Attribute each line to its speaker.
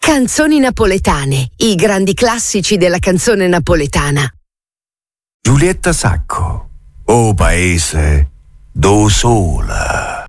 Speaker 1: Canzoni napoletane, i grandi classici della canzone napoletana.
Speaker 2: Giulietta Sacco, o paese, do sola.